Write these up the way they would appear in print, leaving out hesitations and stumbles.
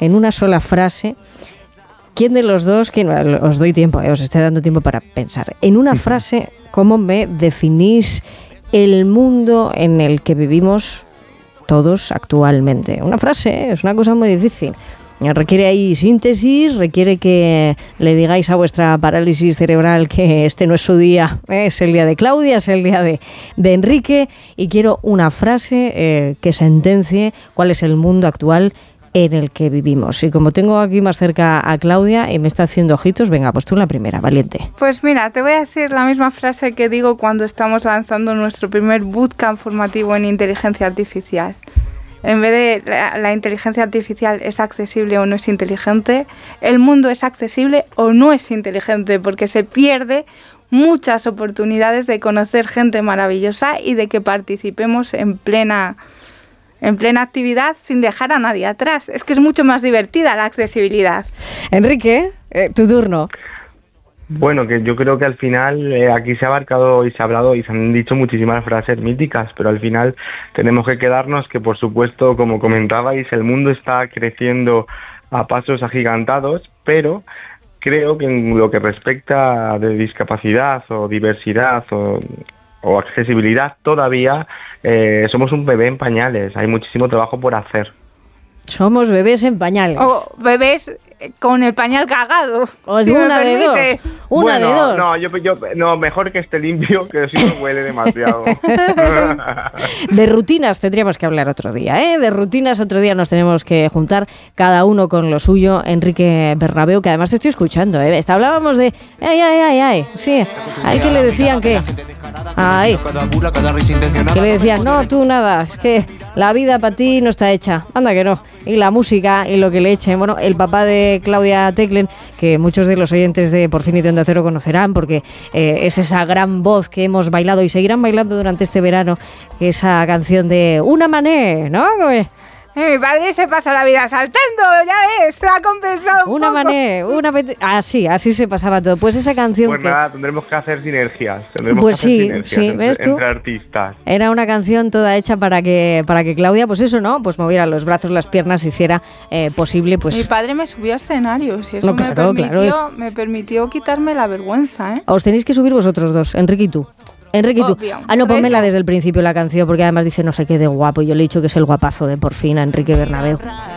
en una sola frase, ¿quién de los dos, os doy tiempo, os estoy dando tiempo para pensar, en una frase, cómo me definís el mundo en el que vivimos todos actualmente? Una frase, es una cosa muy difícil. Requiere ahí síntesis, requiere que le digáis a vuestra parálisis cerebral que este no es su día, es el día de Claudia, es el día de Enrique, y quiero una frase que sentencie cuál es el mundo actual en el que vivimos. Y como tengo aquí más cerca a Claudia y me está haciendo ojitos, venga, pues tú la primera, valiente. Pues mira, te voy a decir la misma frase que digo cuando estamos lanzando nuestro primer bootcamp formativo en inteligencia artificial. En vez de la inteligencia artificial es accesible o no es inteligente, el mundo es accesible o no es inteligente, porque se pierde muchas oportunidades de conocer gente maravillosa y de que participemos en plena actividad sin dejar a nadie atrás. Es que es mucho más divertida la accesibilidad. Enrique, tu turno. Bueno, que yo creo que al final aquí se ha abarcado y se ha hablado y se han dicho muchísimas frases míticas, pero al final tenemos que quedarnos que, por supuesto, como comentabais, el mundo está creciendo a pasos agigantados, pero creo que en lo que respecta de discapacidad o diversidad o accesibilidad, todavía somos un bebé en pañales, hay muchísimo trabajo por hacer. Somos bebés en pañales. O bebés con el pañal cagado. O si una de dos. Una de dos. No, mejor que esté limpio, que si no huele demasiado. De rutinas tendríamos que hablar otro día, ¿eh? De rutinas otro día nos tenemos que juntar, cada uno con lo suyo. Enrique Bernabeu, que además te estoy escuchando, ¿eh? Hablábamos de... ¡Ay! Sí, ahí que le decían que... ¡Ay! Que le decían, no, tú nada, es que la vida para ti no está hecha. Anda que no. Y la música y lo que le echen. Bueno, el papá de Claudia Teclen, que muchos de los oyentes de Por fin y de Onda Cero conocerán, porque es esa gran voz que hemos bailado y seguirán bailando durante este verano, esa canción de Una Mané, ¿no? Mi padre se pasa la vida saltando, ya ves, se ha compensado un Una poco. Mané, así se pasaba todo. Pues esa canción pues nada, tendremos que hacer sinergias. Entre artistas. Era una canción toda hecha para que Claudia, pues eso, ¿no? Pues moviera los brazos, las piernas, hiciera posible, pues... Mi padre me subió a escenarios y eso me permitió quitarme la vergüenza, ¿eh? Os tenéis que subir vosotros dos, Enrique y tú. No, pónmela desde el principio la canción, porque además dice no sé qué de guapo, y yo le he dicho que es el guapazo de Por fin, a Enrique Bernabeu.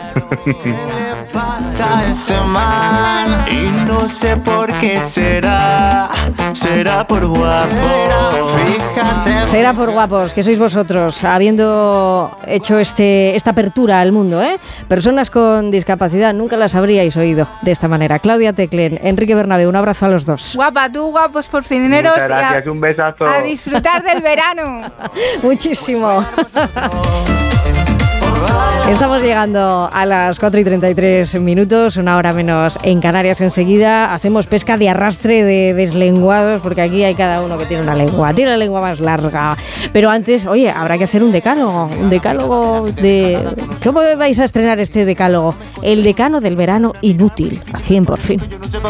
Pasa este mal y no sé por qué será por guapo. Fíjate. Será por guapos, que sois vosotros, habiendo hecho esta apertura al mundo, ¿eh? Personas con discapacidad, nunca las habríais oído de esta manera. Claudia Teclen, Enrique Bernabeu, un abrazo a los dos. Guapa, tú, guapos por fineros. Muchas gracias, un besazo. A disfrutar del verano. Muchísimo. Estamos llegando a las 4:33, una hora menos en Canarias. Enseguida hacemos pesca de arrastre de deslenguados, porque aquí hay cada uno que tiene una lengua, tiene la lengua más larga. Pero antes, oye, habrá que hacer un decálogo de... ¿Cómo vais a estrenar este decálogo? El decano del verano inútil, aquí en Por fin.